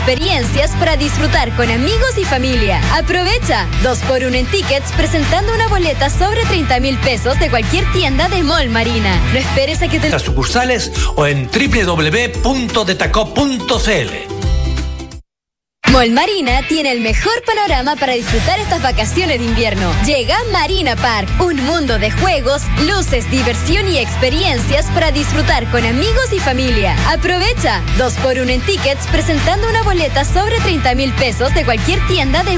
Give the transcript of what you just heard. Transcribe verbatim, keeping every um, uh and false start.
experiencias para disfrutar con amigos y familia. Aprovecha dos por uno en tickets presentando una boleta sobre treinta mil pesos de cualquier tienda de Mall Marina. No esperes a que te... Las sucursales o en doble u doble u doble u punto detacop punto c l. Mall Marina tiene el mejor panorama para disfrutar estas vacaciones de invierno. Llega Marina Park, un mundo de juegos, luces, diversión y experiencias para disfrutar con amigos y familia. Aprovecha dos por uno en tickets presentando una boleta sobre treinta mil pesos de cualquier tienda de